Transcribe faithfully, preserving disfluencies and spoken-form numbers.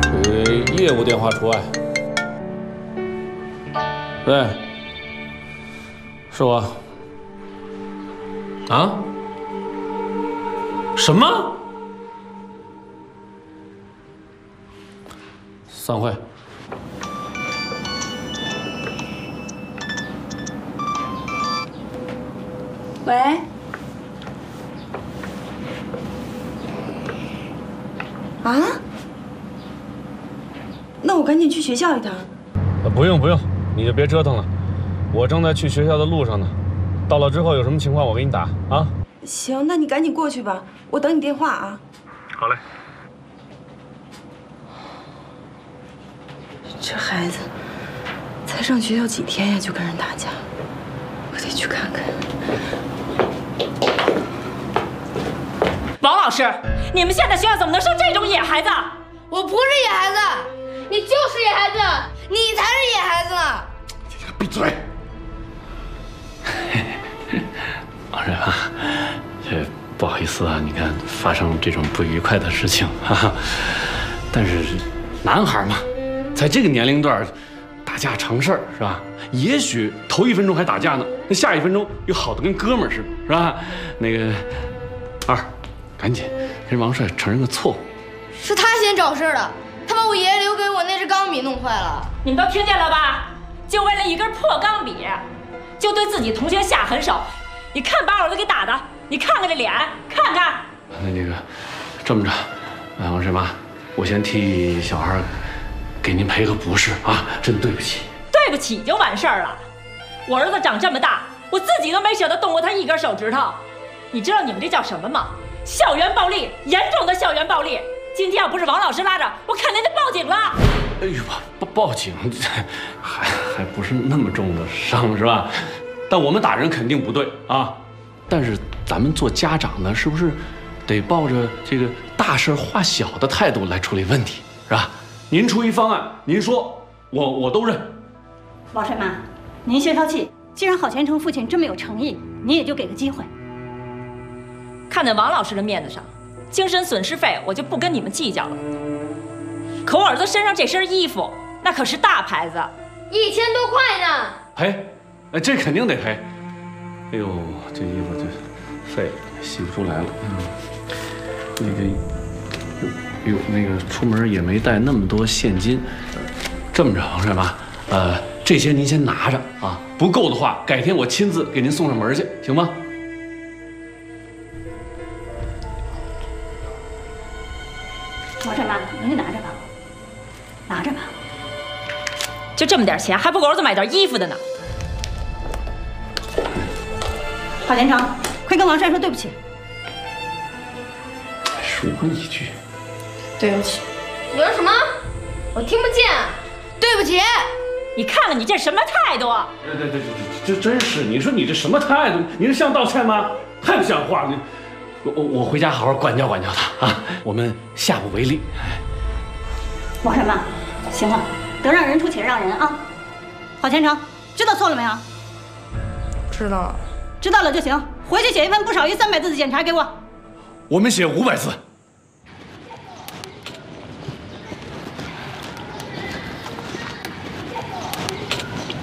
属于业务电话除外。对，是我。啊？什么？散会。 喂。啊？那我赶紧去学校一趟。 呃，不用不用，你就别折腾了，我正在去学校的路上呢。到了之后有什么情况我给你打啊。 行，那你赶紧过去吧，我等你电话啊。 好嘞。 这孩子才上学校几天呀，就跟人打架，我得去看看。 王老师，你们现在学校怎么能收这种野孩子？ 我不是野孩子，你就是野孩子，你才是野孩子呢！ 闭嘴！ 王水啊，这不好意思啊，你看发生这种不愉快的事情，哈哈。但是男孩嘛，在这个年龄段打架成事儿是吧？也许头一分钟还打架呢，那下一分钟又好的跟哥们儿似的，是吧？那个二，赶紧跟王帅承认个错误。 是他先找事儿的，他把我爷爷留给我那支钢笔弄坏了。 你们都听见了吧？就为了一根破钢笔，就对自己同学下狠手。你看把我儿子给打的，你看看这脸，看看。 那那个，这么着，哎，王师妈，我先替小孩给您赔个不是啊，真对不起。 对不起就完事儿了。我儿子长这么大，我自己都没舍得动过他一根手指头。你知道你们这叫什么吗？校园暴力，严重的校园暴力。今天要不是王老师拉着，我肯定就报警了。 哎呦，报报警，还还不是那么重的伤是吧？但我们打人肯定不对啊。但是咱们做家长的，是不是得抱着这个大事化小的态度来处理问题，是吧？您出一方案，您说我我都认。 王帅妈，您消消气。既然郝全成父亲这么有诚意，你也就给个机会。 看在王老师的面子上，精神损失费我就不跟你们计较了。可我儿子身上这身衣服，那可是大牌子， 一千多块呢。 赔，哎，这肯定得赔。哎呦，这衣服这废洗不出来了。嗯，那个，哟，那个出门也没带那么多现金。这么着，王帅妈，呃，这些您先拿着啊，不够的话，改天我亲自给您送上门去，行吗？ 王帅妈，您就拿着吧，拿着吧。 就这么点钱，还不够儿子买件衣服的呢。 郝连成，快跟王帅说对不起。 说一句， 对不起。 你说什么？我听不见。对不起。 你看看你这什么态度？ 对对对，这这真是，你说你这什么态度？你这像道歉吗？太不像话了！我我我回家好好管教管教他啊！我们下不为例。 王帅妈，行了，得让人出且让人啊。郝全成，知道错了没有？ 知道了。 知道了就行，回去写一份不少于三百字的检查给我。 我们写五百字。